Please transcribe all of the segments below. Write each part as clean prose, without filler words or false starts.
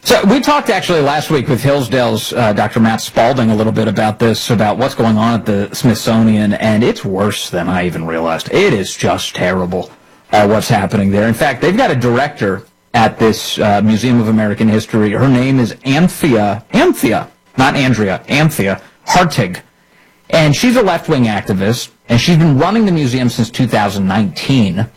So we talked actually last week with Hillsdale's Dr. Matt Spalding a little bit about this, about what's going on at the Smithsonian, and it's worse than I even realized. It is just terrible what's happening there. In fact, they've got a director at this Museum of American History. Her name is Anthea, not Andrea, Anthea Hartig. And she's a left-wing activist, and she's been running the museum since 2019.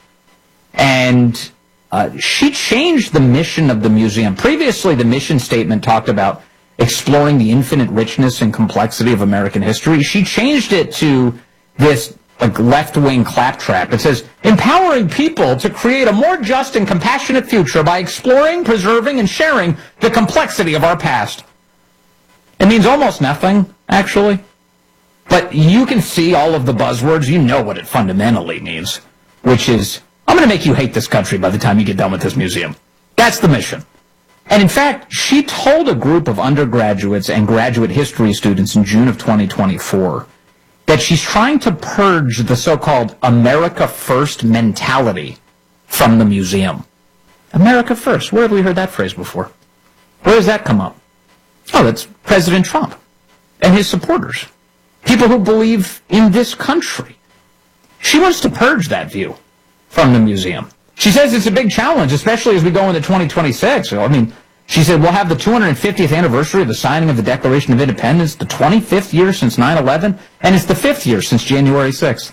And she changed the mission of the museum. Previously, the mission statement talked about exploring the infinite richness and complexity of American history. She changed it to this left-wing claptrap. It says, empowering people to create a more just and compassionate future by exploring, preserving, and sharing the complexity of our past. It means almost nothing, actually. But you can see all of the buzzwords. You know what it fundamentally means, which is, I'm going to make you hate this country by the time you get done with this museum. That's the mission. And in fact, she told a group of undergraduates and graduate history students in June of 2024 that she's trying to purge the so-called America First mentality from the museum. America First. Where have we heard that phrase before? Where does that come up? Oh, that's President Trump and his supporters. People who believe in this country. She wants to purge that view from the museum. She says it's a big challenge, especially as we go into 2026. I mean, she said we'll have the 250th anniversary of the signing of the Declaration of Independence, the 25th year since 9/11, and it's the 5th year since January 6th.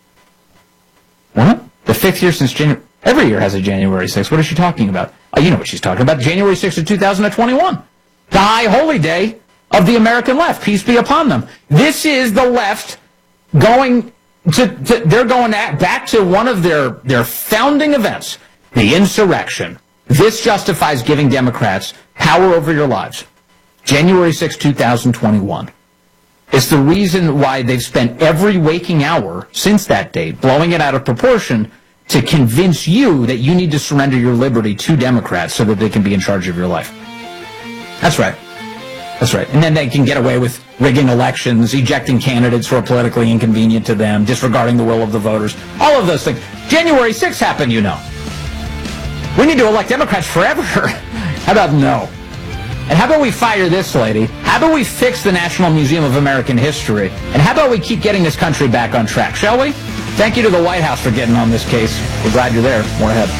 What? The 5th year since January... Every year has a January 6th. What is she talking about? Oh, you know what she's talking about. January 6th of 2021. The high holy day of the American left. Peace be upon them. This is the left going... they're going back to one of their founding events, the insurrection. This justifies giving Democrats power over your lives. January 6, 2021. It's the reason why they've spent every waking hour since that date blowing it out of proportion to convince you that you need to surrender your liberty to Democrats so that they can be in charge of your life. That's right. That's right. And then they can get away with rigging elections, ejecting candidates who are politically inconvenient to them, disregarding the will of the voters, all of those things. January 6th happened, you know. We need to elect Democrats forever. How about no? And how about we fire this lady? How about we fix the National Museum of American History? And how about we keep getting this country back on track, shall we? Thank you to the White House for getting on this case. We're glad you're there. More ahead.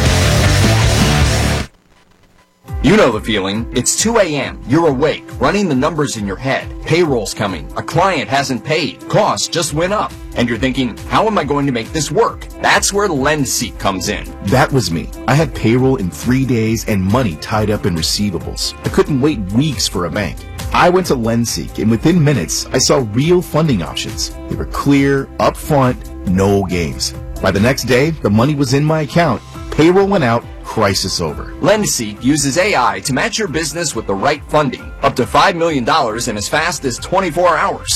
You know the feeling. It's 2 a.m. You're awake, running the numbers in your head. Payroll's coming. A client hasn't paid. Costs just went up. And you're thinking, how am I going to make this work? That's where LendSeek comes in. That was me. I had payroll in 3 days and money tied up in receivables. I couldn't wait weeks for a bank. I went to LendSeek, and within minutes, I saw real funding options. They were clear, upfront, no games. By the next day, the money was in my account. Payroll went out. Crisis over. LendSeek uses AI to match your business with the right funding, up to $5 million in as fast as 24 hours.